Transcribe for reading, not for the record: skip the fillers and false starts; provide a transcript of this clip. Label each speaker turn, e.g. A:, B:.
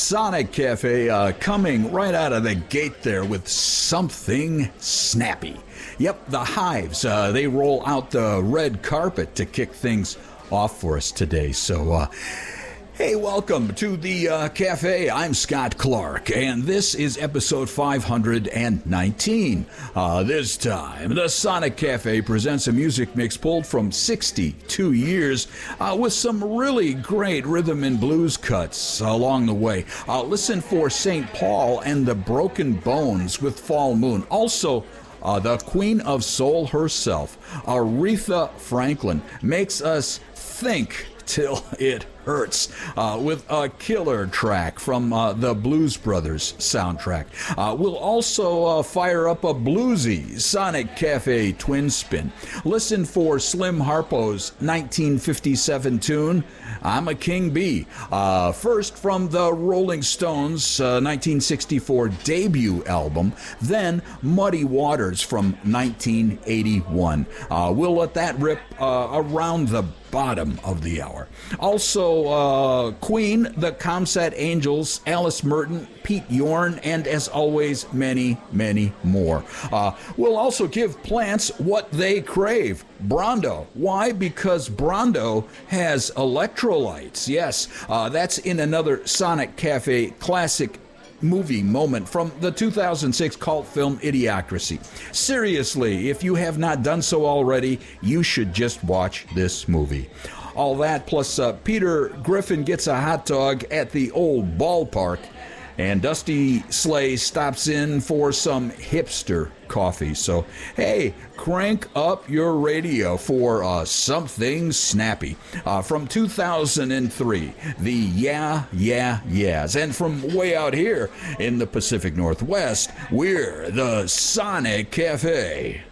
A: Sonic Cafe coming right out of the gate there with something snappy. Yep, the Hives, they roll out the red carpet to kick things off for us today. So, hey, welcome to the cafe. I'm Scott Clark, and this is episode 519. This time, the Sonic Cafe presents a music mix pulled from 62 years with some really great rhythm and blues cuts along the way. Listen for St. Paul and the Broken Bones with Fall Moon. Also, the Queen of Soul herself, Aretha Franklin, makes us think till it hurts with a killer track from the Blues Brothers soundtrack. We'll also fire up a bluesy Sonic Cafe twin spin. Listen for Slim Harpo's 1957 tune, I'm a King Bee. First from the Rolling Stones' 1964 debut album, then Muddy Waters from 1981. We'll let that rip around the bottom of the hour. Also, Queen, the Comsat Angels, Alice Merton, Pete Yorn, and as always, many, many more. We'll also give plants what they crave. Brawndo. Why? Because Brawndo has electrolytes. Yes, that's in another Sonic Cafe classic movie moment from the 2006 cult film Idiocracy. Seriously, if you have not done so already, you should just watch this movie. All that plus Peter Griffin gets a hot dog at the old ballpark, and Dusty Slay stops in for some hipster coffee. So, hey, crank up your radio for something snappy. From 2003, the Yeah, Yeah, Yeahs. And from way out here in the Pacific Northwest, we're the Sonic Cafe.